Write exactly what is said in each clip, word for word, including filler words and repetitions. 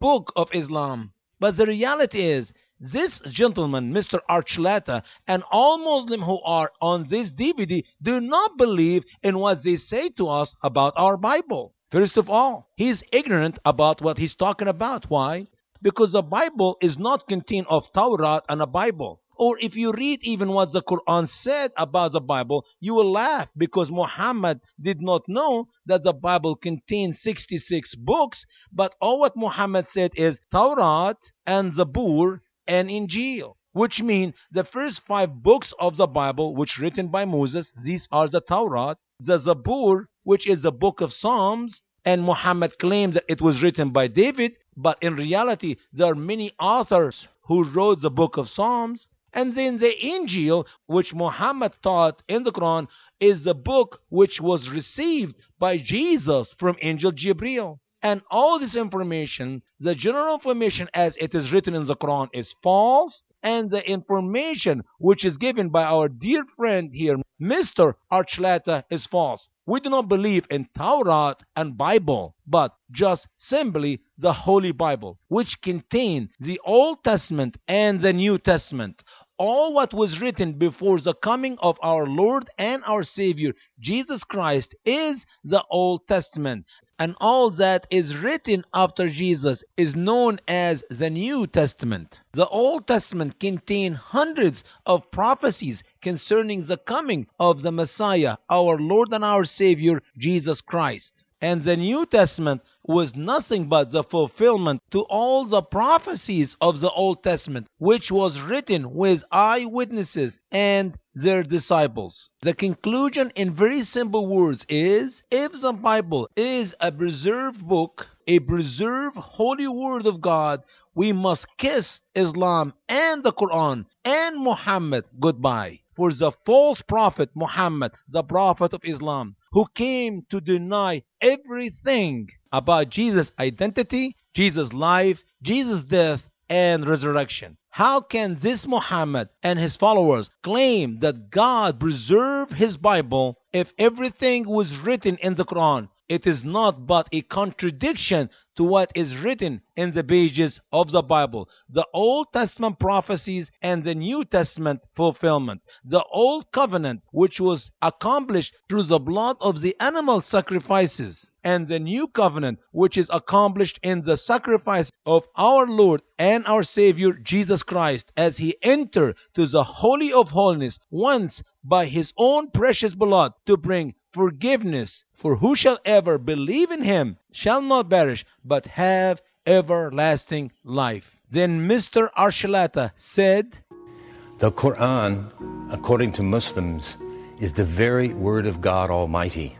book of Islam. But the reality is, this gentleman, Mister Archuleta, and all Muslims who are on this D V D do not believe in what they say to us about our Bible. First of all, he's ignorant about what he's talking about. Why? Because the Bible is not contained of Torah and a Bible. Or if you read even what the Quran said about the Bible, you will laugh, because Muhammad did not know that the Bible contains sixty-six books, but all what Muhammad said is Torah and Zabur and Injil, which mean the first five books of the Bible, which written by Moses, these are the Torah, the Zabur, which is the book of Psalms, and Muhammad claimed that it was written by David, but in reality there are many authors who wrote the book of Psalms. And then the Injil, which Muhammad taught in the Quran, is the book which was received by Jesus from Angel Jibreel. And all this information, the general information as it is written in the Quran, is false, and the information which is given by our dear friend here, Mister Archuleta, is false. We do not believe in Torah and Bible, but just simply the Holy Bible, which contain the Old Testament and the New Testament. All what was written before the coming of our Lord and our Savior, Jesus Christ, is the Old Testament. And all that is written after Jesus is known as the New Testament. The Old Testament contains hundreds of prophecies concerning the coming of the Messiah, our Lord and our Savior, Jesus Christ. And the New Testament was nothing but the fulfillment to all the prophecies of the Old Testament, which was written with eyewitnesses and their disciples. The conclusion in very simple words is, if the Bible is a preserved book, a preserved holy word of God, we must kiss Islam and the Quran and Muhammad goodbye. For the false prophet Muhammad, the prophet of Islam, who came to deny everything about Jesus' identity, Jesus' life, Jesus' death, and resurrection. How can this Muhammad and his followers claim that God preserved his Bible if everything was written in the Quran? It is not but a contradiction to what is written in the pages of the Bible. The Old Testament prophecies and the New Testament fulfillment. The Old Covenant, which was accomplished through the blood of the animal sacrifices, and the New Covenant, which is accomplished in the sacrifice of our Lord and our Savior Jesus Christ, as he entered to the Holy of Holies once by his own precious blood to bring forgiveness. For who shall ever believe in him shall not perish, but have everlasting life. Then Mister Archuleta said, the Quran, according to Muslims, is the very word of God Almighty,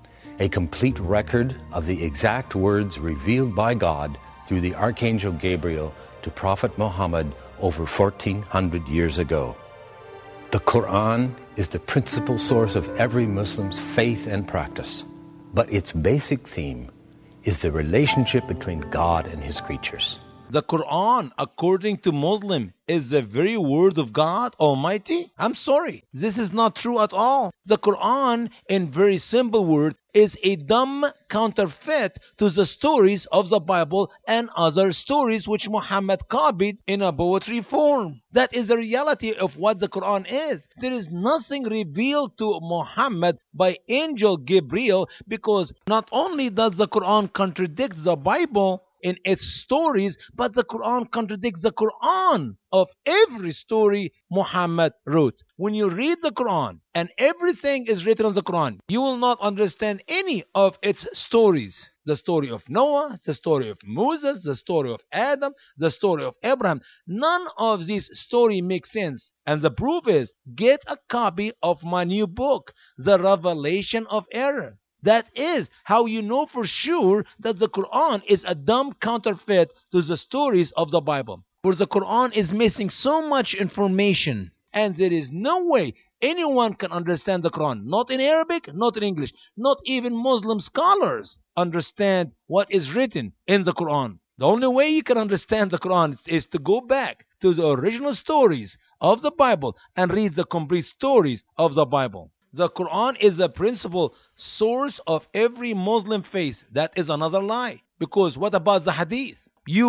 a complete record of the exact words revealed by God through the Archangel Gabriel to Prophet Muhammad over fourteen hundred years ago. The Quran is the principal source of every Muslim's faith and practice, but its basic theme is the relationship between God and his creatures. The Quran, according to Muslim, is the very word of God Almighty? I'm sorry, this is not true at all. The Quran, in very simple word, is a dumb counterfeit to the stories of the Bible and other stories which Muhammad copied in a poetry form. That is the reality of what the Quran is. There is nothing revealed to Muhammad by Angel Gabriel, because not only does the Quran contradict the Bible in its stories, but the Quran contradicts the Quran of every story Muhammad wrote. When you read the Quran and everything is written in the Quran, you will not understand any of its stories. The story of Noah, the story of Moses, the story of Adam, the story of Abraham. None of these stories make sense. And the proof is, get a copy of my new book, The Revelation of Error. That is how you know for sure that the Quran is a dumb counterfeit to the stories of the Bible. For the Quran is missing so much information, and there is no way anyone can understand the Quran. Not in Arabic, not in English. Not even Muslim scholars understand what is written in the Quran. The only way you can understand the Quran is to go back to the original stories of the Bible and read the complete stories of the Bible. The Quran is the principal source of every Muslim faith. That is another lie. Because what about the Hadith?